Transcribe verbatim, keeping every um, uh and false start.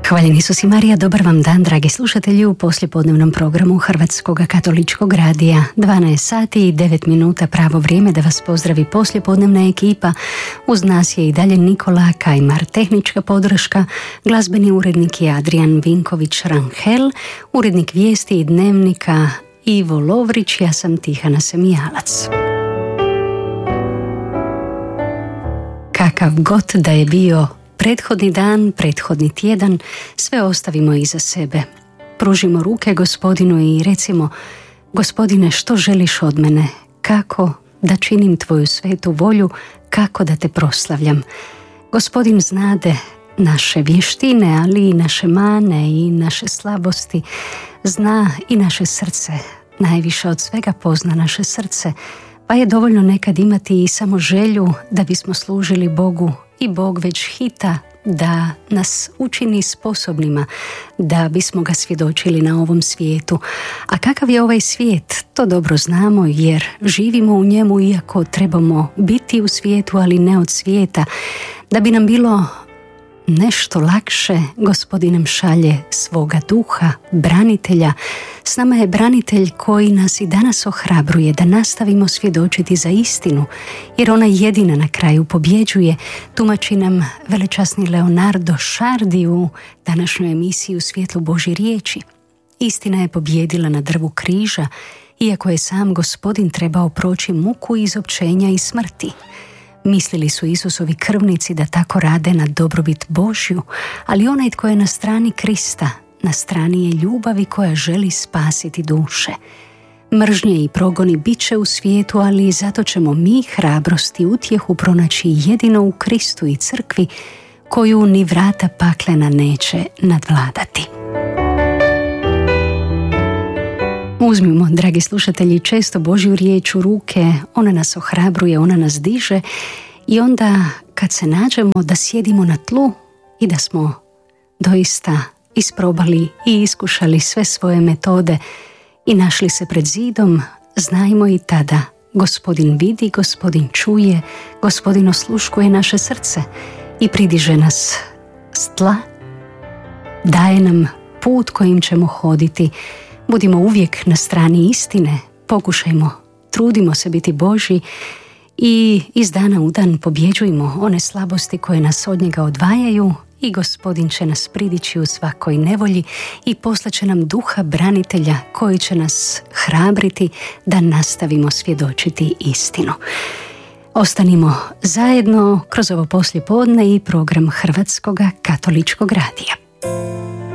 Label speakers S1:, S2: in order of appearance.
S1: Hvaljeni Isus i Marija, dobar vam dan, dragi slušatelji, u poslijepodnevnom programu Hrvatskog katoličkog radija. dvanaest sati i devet minuta, pravo vrijeme da vas pozdravi poslijepodnevna ekipa. Uz nas je i dalje Nikola Kajmar, tehnička podrška, glazbeni urednik je Adrian Vinković Ranhel, urednik vijesti i dnevnika Ivo Lovrić, ja sam Tihana Semijalac. Kakav god da je bio prethodni dan, prethodni tjedan, sve ostavimo iza sebe. Pružimo ruke Gospodinu i recimo: Gospodine, što želiš od mene? Kako da činim tvoju svetu volju? Kako da te proslavljam? Gospodin znade naše vještine, ali i naše mane i naše slabosti. Zna i naše srce. Najviše od svega pozna naše srce, pa je dovoljno nekad imati i samo želju da bismo služili Bogu, i Bog već hita da nas učini sposobnima da bismo ga svjedočili na ovom svijetu. A kakav je ovaj svijet, to dobro znamo, jer živimo u njemu iako trebamo biti u svijetu, ali ne od svijeta. Da bi nam bilo nešto lakše, Gospodin nam šalje svoga duha, branitelja. S nama je branitelj koji nas i danas ohrabruje da nastavimo svjedočiti za istinu, jer ona jedina na kraju pobjeđuje. Tumači nam velečasni Leonardo Sciardi u današnjoj emisiji U svjetlu Božje riječi. Istina je pobjedila na drvu križa, iako je sam Gospodin trebao proći muku izopćenja i smrti. Mislili su Isusovi krvnici da tako rade na dobrobit Božju, ali onaj tko je na strani Krista, na strani je ljubavi koja želi spasiti duše. Mržnje i progoni bit će u svijetu, ali zato ćemo mi hrabrost i utjehu pronaći jedino u Kristu i crkvi, koju ni vrata paklena neće nadvladati. Uzmimo, dragi slušatelji, često Božju riječ u ruke, ona nas ohrabruje, ona nas diže, i onda kad se nađemo da sjedimo na tlu i da smo doista isprobali i iskušali sve svoje metode i našli se pred zidom, znajmo i tada: Gospodin vidi, Gospodin čuje, Gospodin osluškuje naše srce i pridiže nas s tla, daje nam put kojim ćemo hoditi. Budimo uvijek na strani istine, pokušajmo, trudimo se biti Božji i iz dana u dan pobjeđujmo one slabosti koje nas od njega odvajaju, i Gospodin će nas pridići u svakoj nevolji i poslaće nam duha branitelja koji će nas hrabriti da nastavimo svjedočiti istinu. Ostanimo zajedno kroz ovo poslijepodne i program Hrvatskog katoličkog radija.